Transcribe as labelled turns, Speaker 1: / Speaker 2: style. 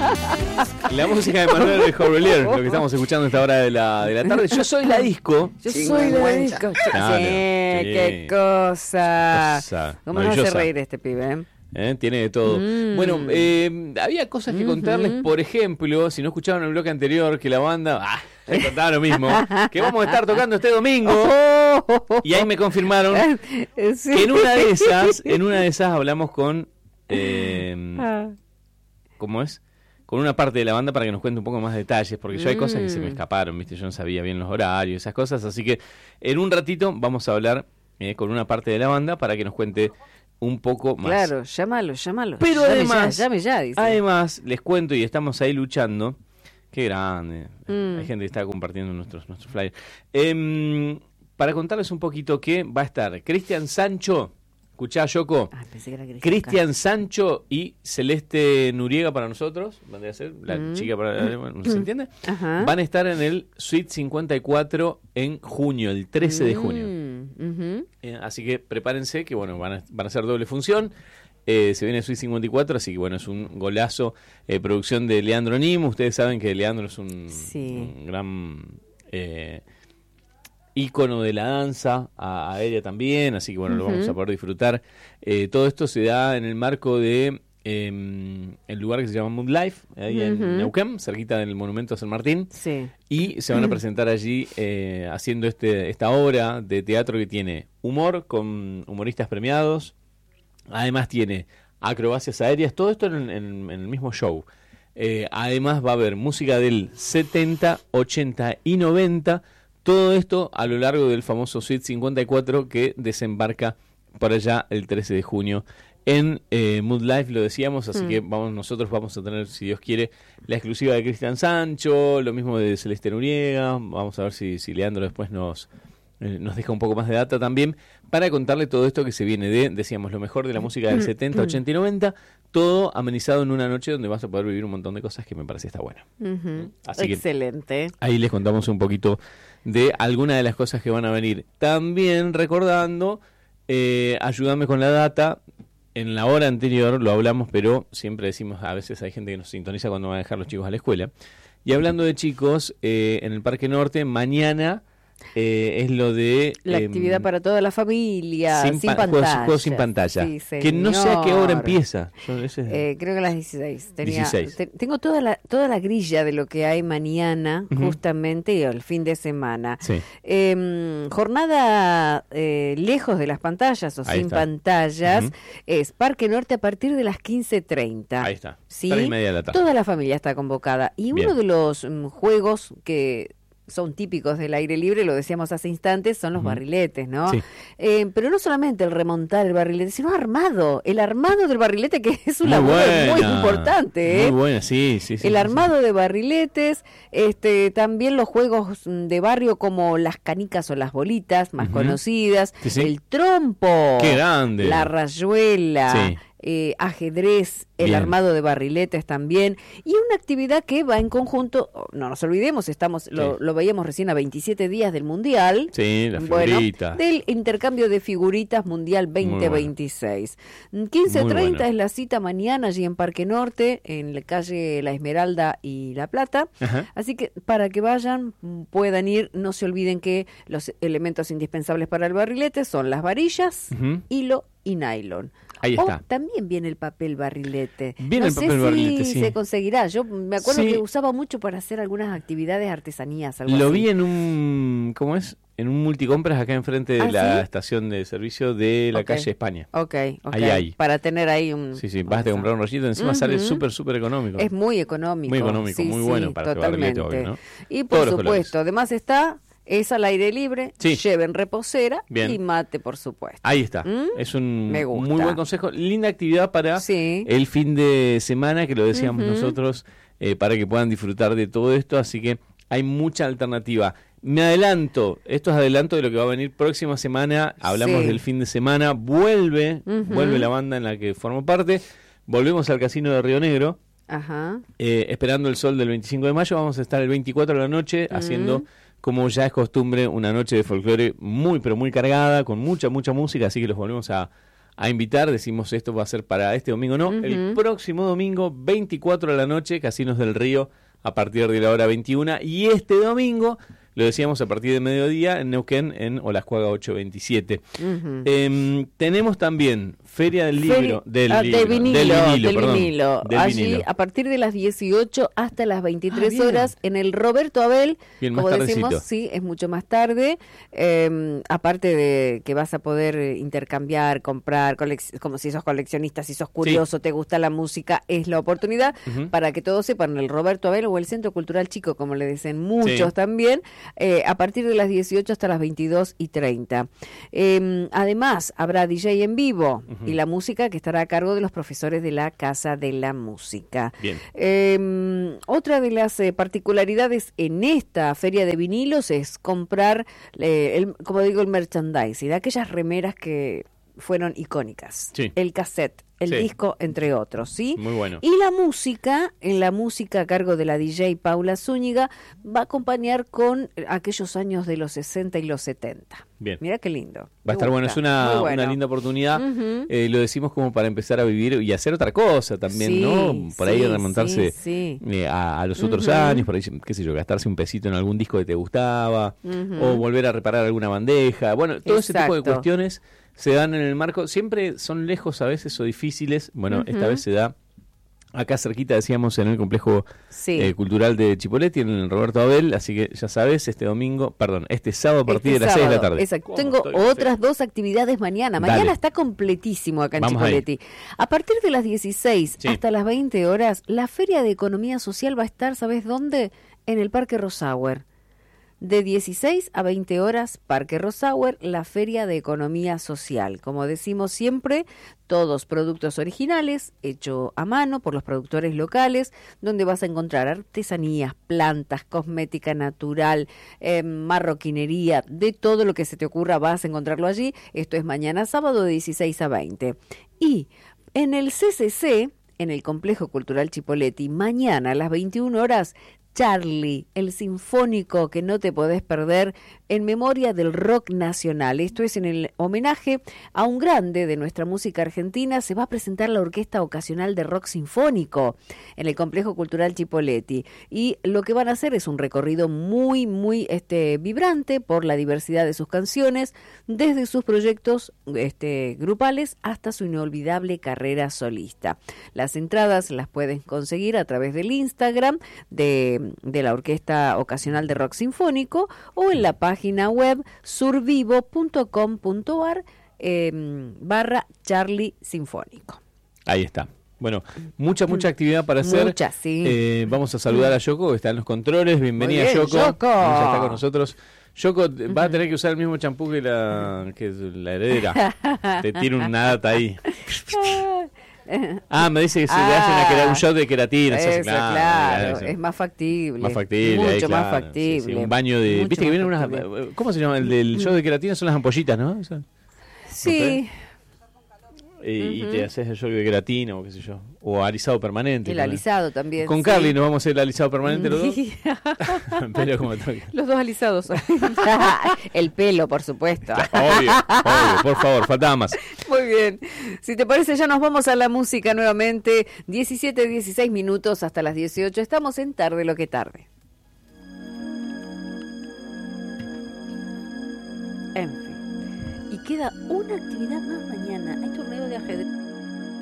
Speaker 1: La música de Manuel Jorrelier, lo que estamos escuchando a esta hora de la tarde. Yo soy la disco.
Speaker 2: Yo soy la disco.
Speaker 1: Claro,
Speaker 2: Sí,
Speaker 1: sí.
Speaker 2: qué cosa. ¿Cómo nos hace
Speaker 1: Maravillosa.
Speaker 2: reír este pibe?
Speaker 1: Tiene de todo. Bueno, había cosas que contarles. Por ejemplo, si no escucharon el bloque anterior, que la banda... ya contaba lo mismo. Que vamos a estar tocando este domingo. Y ahí me confirmaron
Speaker 2: Sí.
Speaker 1: que en una de esas hablamos con... ¿cómo es? Con una parte de la banda para que nos cuente un poco más detalles, porque yo hay cosas que se me escaparon, ¿viste? Yo no sabía bien los horarios, esas cosas, así que en un ratito vamos a hablar con una parte de la banda para que nos cuente un poco más.
Speaker 2: Claro, llámalo.
Speaker 1: Pero además,
Speaker 2: llame ya, dice.
Speaker 1: Además, les cuento, y estamos ahí luchando, qué grande, hay gente que está compartiendo nuestros flyers, para contarles un poquito que va a estar Cristian Sancho. Escuchá, Yoko.
Speaker 2: Pensé que era
Speaker 1: Cristian Sancho y Celeste Nuriega para nosotros, vendría a ser la chica para... bueno, ¿se entiende?
Speaker 2: Ajá.
Speaker 1: Van a estar en el Suite 54 en junio, el 13 de junio. Así que prepárense, que bueno, van a hacer doble función. Se viene el Suite 54, así que bueno, es un golazo. Producción de Leandro Nim. Ustedes saben que Leandro es un gran... ícono de la danza aérea también, así que bueno, lo vamos a poder disfrutar. Todo esto se da en el marco de el lugar que se llama Mood Life, ahí en Neuquén, cerquita del Monumento a San Martín.
Speaker 2: Sí.
Speaker 1: Y se van a presentar allí haciendo esta obra de teatro que tiene humor con humoristas premiados, además tiene acrobacias aéreas, todo esto en el mismo show. Además va a haber música del 70, 80 y 90. Todo esto a lo largo del famoso Suite 54 que desembarca por allá el 13 de junio en Mood Life, lo decíamos, así que nosotros vamos a tener, si Dios quiere, la exclusiva de Cristian Sancho, lo mismo de Celeste Nuriega. Vamos a ver si Leandro después nos deja un poco más de data también, para contarle todo esto que se viene decíamos, lo mejor de la música del 70, 80 y 90, todo amenizado en una noche donde vas a poder vivir un montón de cosas que me parece está bueno. Así
Speaker 2: excelente.
Speaker 1: Que ahí les contamos un poquito de algunas de las cosas que van a venir. También recordando, ayúdame con la data, en la hora anterior lo hablamos, pero siempre decimos, a veces hay gente que nos sintoniza cuando van a dejar los chicos a la escuela. Y hablando de chicos, en el Parque Norte, mañana... es lo de
Speaker 2: la actividad para toda la familia, sin pantalla.
Speaker 1: Juegos sin pantalla.
Speaker 2: Sí,
Speaker 1: que no sé a qué hora empieza.
Speaker 2: Creo que a las 16.
Speaker 1: 16.
Speaker 2: Tengo toda la grilla de lo que hay mañana, justamente, y el fin de semana.
Speaker 1: Sí.
Speaker 2: Jornada lejos de las pantallas o
Speaker 1: Ahí
Speaker 2: sin
Speaker 1: está.
Speaker 2: pantallas. Es Parque Norte a partir de las 15:30.
Speaker 1: Ahí está.
Speaker 2: ¿Sí?
Speaker 1: 3:30 de la tarde.
Speaker 2: Toda la familia está convocada. Y
Speaker 1: Bien.
Speaker 2: uno de los juegos que son típicos del aire libre, lo decíamos hace instantes, son los barriletes, ¿no?
Speaker 1: Sí.
Speaker 2: Pero no solamente el remontar el barrilete, sino el armado del barrilete, que es un
Speaker 1: Muy
Speaker 2: laburo muy
Speaker 1: buena.
Speaker 2: importante, ¿eh?
Speaker 1: Muy buena, sí.
Speaker 2: El armado de barriletes, también los juegos de barrio como las canicas o las bolitas, más conocidas,
Speaker 1: Sí.
Speaker 2: el trompo,
Speaker 1: ¡Qué grande!
Speaker 2: la rayuela,
Speaker 1: Sí.
Speaker 2: ajedrez, el
Speaker 1: Bien.
Speaker 2: armado de barriletes también, y una actividad que va en conjunto, no nos olvidemos, lo veíamos recién a 27 días del Mundial.
Speaker 1: Sí, la
Speaker 2: Bueno,
Speaker 1: figurita.
Speaker 2: del intercambio de figuritas Mundial 2026. 15:30 es la cita mañana allí en Parque Norte, en la calle La Esmeralda y La Plata.
Speaker 1: Ajá.
Speaker 2: Así que para que vayan, puedan ir, no se olviden que los elementos indispensables para el barrilete son las varillas, hilo y nylon.
Speaker 1: Ahí está.
Speaker 2: También viene el papel barrilete.
Speaker 1: Viene
Speaker 2: no
Speaker 1: el
Speaker 2: sé
Speaker 1: papel
Speaker 2: si
Speaker 1: barrilete, sí.
Speaker 2: se conseguirá. Yo me acuerdo
Speaker 1: Sí.
Speaker 2: que usaba mucho para hacer algunas actividades artesanías. Algo
Speaker 1: Lo
Speaker 2: así.
Speaker 1: vi en un... ¿Cómo es? En un multicompras acá enfrente de la
Speaker 2: ¿sí?
Speaker 1: estación de servicio de la
Speaker 2: Ok.
Speaker 1: calle España.
Speaker 2: Ok.
Speaker 1: Ahí.
Speaker 2: Para tener ahí un...
Speaker 1: Sí, vas a comprar un rollito, encima sale súper económico.
Speaker 2: Es muy económico.
Speaker 1: Muy económico, muy bueno para hacer barrilete, obvio, ¿no?
Speaker 2: Y por
Speaker 1: Todos los
Speaker 2: supuesto,
Speaker 1: colores.
Speaker 2: además es al aire libre,
Speaker 1: Sí.
Speaker 2: lleven reposera
Speaker 1: Bien.
Speaker 2: y mate, por supuesto.
Speaker 1: Ahí está. Es un
Speaker 2: Me gusta.
Speaker 1: muy buen consejo. Linda actividad para
Speaker 2: Sí.
Speaker 1: el fin de semana, que lo decíamos nosotros, para que puedan disfrutar de todo esto. Así que hay mucha alternativa. Me adelanto, esto es adelanto de lo que va a venir próxima semana. Hablamos
Speaker 2: Sí.
Speaker 1: del fin de semana. Vuelve la banda en la que formo parte. Volvemos al Casino de Río Negro.
Speaker 2: Ajá.
Speaker 1: Esperando el sol del 25 de mayo. Vamos a estar el 24 de la noche haciendo, como ya es costumbre, una noche de folclore muy, pero muy cargada, con mucha música. Así que los volvemos a a invitar, decimos esto va a ser para este domingo, no, el próximo domingo, 24 de la noche, Casinos del Río, a partir de la hora 21, y este domingo, lo decíamos, a partir de mediodía, en Neuquén, en Olascuaga 827. Tenemos también Feria del Libro, del vinilo.
Speaker 2: Allí, a partir de las 18 hasta las 23 horas, en el Roberto Abel,
Speaker 1: bien,
Speaker 2: como
Speaker 1: decimos,
Speaker 2: sí, es mucho más tarde, aparte de que vas a poder intercambiar, comprar, como si sos coleccionista, si sos curioso, te gusta la música, es la oportunidad para que todos sepan, el Roberto Abel o el Centro Cultural Chico, como le dicen muchos también, a partir de las 18 hasta las 22:30. Además, habrá DJ en vivo y la música que estará a cargo de los profesores de la Casa de la Música.
Speaker 1: Bien.
Speaker 2: Otra de las particularidades en esta feria de vinilos es comprar, como digo, el merchandising, aquellas remeras que fueron icónicas.
Speaker 1: Sí.
Speaker 2: El cassette, el disco, entre otros, ¿sí?
Speaker 1: Muy bueno.
Speaker 2: Y la música, a cargo de la DJ Paula Zúñiga, va a acompañar con aquellos años de los 60 y los 70.
Speaker 1: Bien.
Speaker 2: Mira qué lindo.
Speaker 1: Va a estar bueno, es una linda oportunidad. Lo decimos como para empezar a vivir y hacer otra cosa también, ¿no? Por ahí remontarse a los otros años, por ahí, qué sé yo, gastarse un pesito en algún disco que te gustaba, o volver a reparar alguna bandeja. Bueno, todo ese tipo de cuestiones se dan en el marco, siempre son lejos a veces o difíciles. Bueno, esta vez se da acá cerquita, decíamos, en el complejo cultural de Chipoleti, en el Roberto Abel, así que ya sabes, este sábado a partir de las 6 de la tarde.
Speaker 2: Exacto. Tengo otras dos actividades mañana. Mañana está completísimo acá en Chipoleti. A partir de las 16 hasta las 20 horas, la Feria de Economía Social va a estar, ¿sabes dónde? En el Parque Rosauer. De 16 a 20 horas, Parque Rosauer, la Feria de Economía Social. Como decimos siempre, todos productos originales, hecho a mano por los productores locales, donde vas a encontrar artesanías, plantas, cosmética natural, marroquinería, de todo lo que se te ocurra vas a encontrarlo allí. Esto es mañana sábado de 16 a 20. Y en el CCC, en el Complejo Cultural Chipoleti, mañana a las 21 horas, Charlie, el sinfónico que no te podés perder en memoria del rock nacional. Esto es en el homenaje a un grande de nuestra música argentina. Se va a presentar la Orquesta Ocasional de Rock Sinfónico en el Complejo Cultural Chipoleti. Y lo que van a hacer es un recorrido muy, muy vibrante por la diversidad de sus canciones, desde sus proyectos grupales hasta su inolvidable carrera solista. Las entradas las pueden conseguir a través del Instagram de la Orquesta Ocasional de Rock Sinfónico o en la página web survivo.com.ar /Charlie Sinfónico.
Speaker 1: Ahí está. Bueno, mucha actividad para hacer.
Speaker 2: Mucha, sí.
Speaker 1: Vamos a saludar a Yoko, que está en los controles. Bienvenida, Yoko. Ya está con nosotros. Yoko, va a tener que usar el mismo champú que la heredera. Te tiro una data ahí. Me dice que se le hace un shot de queratina.
Speaker 2: Claro. Es más factible.
Speaker 1: Mucho
Speaker 2: más factible.
Speaker 1: Sí, un baño de...
Speaker 2: Mucho
Speaker 1: Viste que vienen unas... ¿Cómo se llama? El del shot de queratina son las ampollitas, ¿no?
Speaker 2: Sí.
Speaker 1: Y te haces el shot de queratina o qué sé yo. O alisado permanente.
Speaker 2: El alisado también.
Speaker 1: Con Carly nos vamos a hacer el alisado permanente los dos. Pero como toca.
Speaker 2: Los dos alisados. El pelo, por supuesto.
Speaker 1: Obvio, por favor, faltaba más.
Speaker 2: Muy bien. Si te parece, ya nos vamos a la música nuevamente. 17:16 minutos hasta las 18. Estamos en Tarde lo que tarde. En fin. Y queda una actividad más mañana. Hay torneo de ajedrez.